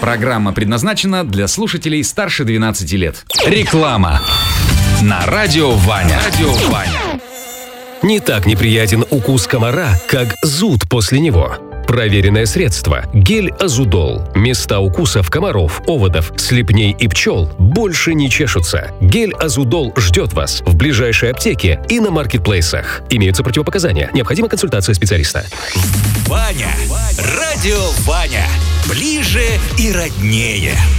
Программа предназначена для слушателей старше 12 лет. Реклама. На радио Ваня. Не так неприятен укус комара, как зуд после него. Проверенное средство. Гель Азудол. Места укусов комаров, оводов, слепней и пчел больше не чешутся. Гель Азудол ждет вас в ближайшей аптеке и на маркетплейсах. Имеются противопоказания. Необходима консультация специалиста. Ваня. Радио Ваня. Ближе и роднее.